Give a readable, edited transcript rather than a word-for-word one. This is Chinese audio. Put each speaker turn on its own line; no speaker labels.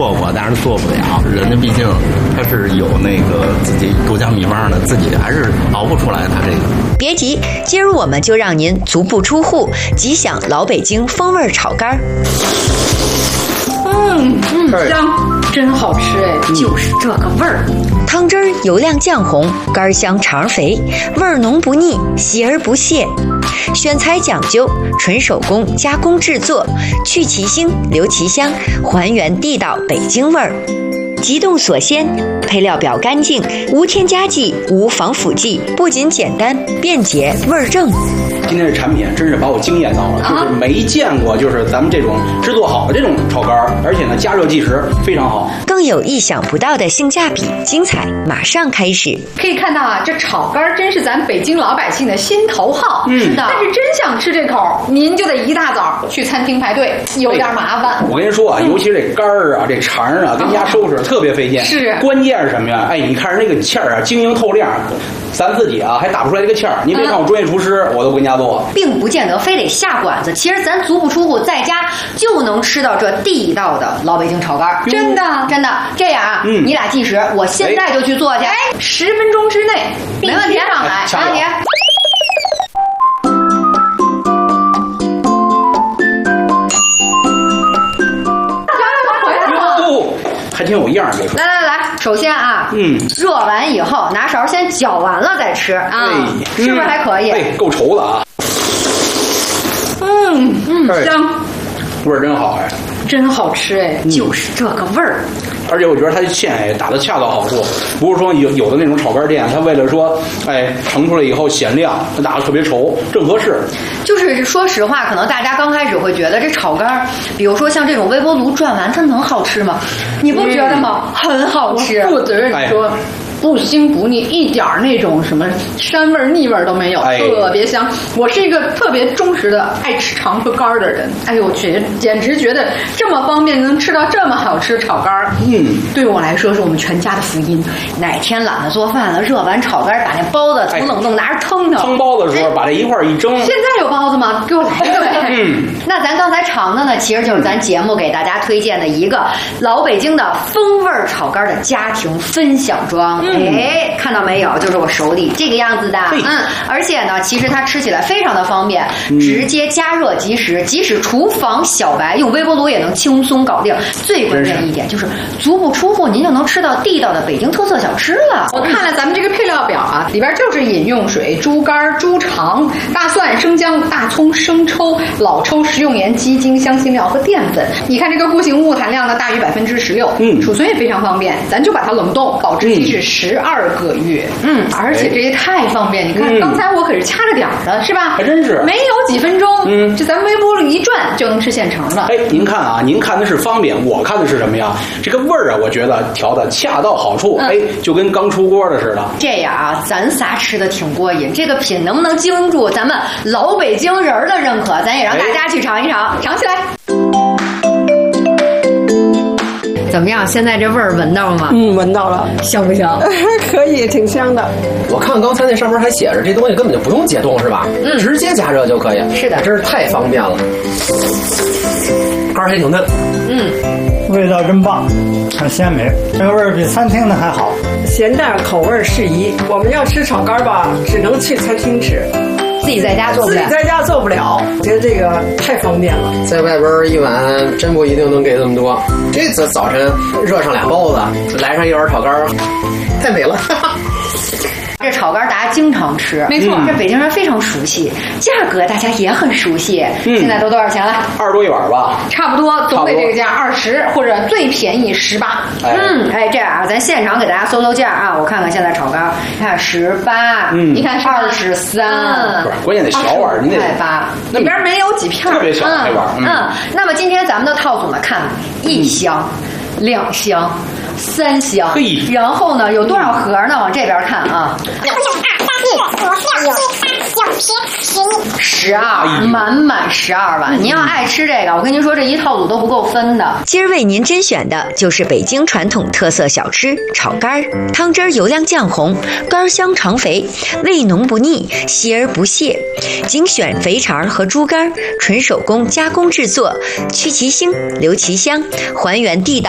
做过，但是做不了。人家毕竟他是有那个自己独家秘方的，自己还是熬不出来他这个。
别急，今儿我们就让您足不出户，即享老北京风味炒肝。
香，真好吃哎，就是这个味儿。
汤汁儿油亮酱红，肝香肠肥，味儿浓不腻，稀而不泄。选材讲究，纯手工加工制作，去其腥留其香，还原地道北京味儿。急冻锁鲜，配料表干净，无添加剂，无防腐剂，不仅简单便捷，味儿正。
今天这产品真是把我惊艳到了，就是没见过，就是咱们这种制作好的这种炒肝，而且呢加热计时非常好，
更有意想不到的性价比，精彩马上开始。
可以看到啊，这炒肝真是咱北京老百姓的心头好。是的，但是真想吃这口，您就得一大早去餐厅排队，有点麻烦。
我跟您说啊，尤其是这肝儿啊、这肠啊，跟家收拾特别费劲。
是，
关键是什么呀？哎，你看着那个馅儿啊，晶莹透亮，咱自己啊还打不出来这个馅儿。你别看我专业厨师，我都跟家做，
并不见得非得下馆子。其实咱足不出户，在家就能吃到这地道的老北京炒肝。真的，真的。这样啊，你俩计时，我现在就去做去。10分钟之内，没问题，上来，没问题。
还挺有样儿，别说。
来，首先啊，热完以后拿勺先搅完了再吃啊，是不是还可以？
够稠了啊。
香，
味儿真好哎，
真好吃哎，就是这个味儿。
而且我觉得它的芡打得恰到好处，不是说有的那种炒肝店，它为了说盛出来以后显亮，它打得特别稠，正合适。
就是说实话，可能大家刚开始会觉得这炒肝，比如说像这种微波炉转完，它能好吃吗？你不觉得吗？很好吃。负责任说。不腥不腻，一点那种什么膻味腻味都没有，特别香。我是一个特别忠实的爱吃肠和肝的人，哎呦我去，简直觉得这么方便能吃到这么好吃的炒肝，对我来说是我们全家的福音。哪天懒得做饭了，热完炒肝，把那包子从冷冻拿着腾
包子的时候把这一块一蒸。
现在有包子吗？给我来一个呗。那咱刚才尝的呢，其实就是咱节目给大家推荐的一个老北京的风味炒肝的家庭分享装。看到没有？就是我手里这个样子的。而且呢，其实它吃起来非常的方便，直接加热即食，即使厨房小白用微波炉也能轻松搞定。最关键一点就是足不出户，您就能吃到地道的北京特色小吃了。我看了咱们这个配料表啊，里边就是饮用水、猪肝、猪肠、大蒜、生姜、大葱、生抽、老抽、食用盐、鸡精、香辛料和淀粉。你看这个固形物含量呢大于16%，储存也非常方便，咱就把它冷冻，保质期是12个月。而且这也太方便。你看刚才我可是掐着点的，是吧？
还真是，
没有几分钟，这咱微波炉一转就能吃现成了。
您看啊，您看的是方便，我看的是什么呀？这个味儿啊，我觉得调的恰到好处，就跟刚出锅的似的。这样啊，咱仨吃的挺过瘾，这个品能不能经住咱们老北京人的认可？咱也让大家去尝一尝，尝起来。怎么样？现在这味儿闻到了吗？
闻到了。
香不香？
可以，挺香的。
我看刚才那上面还写着，这东西根本就不用解冻是吧？直接加热就可以。
是的，
真是太方便了。肝还挺嫩。
味道真棒，很鲜美，这个味儿比餐厅的还好。
咸淡口味适宜。我们要吃炒肝吧，只能去餐厅吃。
自己在家做不了，
自己在家做不了，觉得这个太方便了。
在外边一碗真不一定能给这么多。这次早晨热上俩包子，来上一碗炒肝，太美了。
这炒肝大家经常吃，没错，这北京人非常熟悉，价格大家也很熟悉。现在都多少钱了？20多一碗吧，差不多，总得这个价20，或者最便宜18。这样啊，咱现场给大家搜价啊，我看看现在炒肝，你看18，你看23，
不是，关键得小碗，您得
8，里边没有几片，
特别小那碗。
那么今天咱们的套组呢，看1箱、2箱、3箱，然后呢有多少盒呢？往这边看啊。12，满12碗。您要爱吃这个，我跟您说，这一套组都不够分的。
今儿为您甄选的就是北京传统特色小吃炒肝，汤汁油亮酱红，肝香肠肥，味浓不腻，稀而不泄。精选肥肠和猪肝，纯手工加工制作，去其腥留其香，还原地道